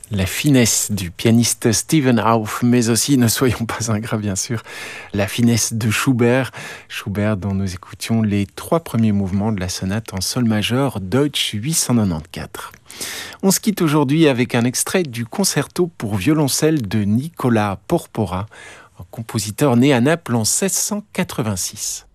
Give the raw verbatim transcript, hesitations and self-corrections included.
La finesse du pianiste Stephen Auf, mais aussi, ne soyons pas ingrats bien sûr, la finesse de Schubert. Schubert dont nous écoutions les trois premiers mouvements de la sonate en sol majeur Deutsch huit cent quatre-vingt-quatorze. On se quitte aujourd'hui avec un extrait du concerto pour violoncelle de Nicola Porpora, un compositeur né à Naples en seize cent quatre-vingt-six.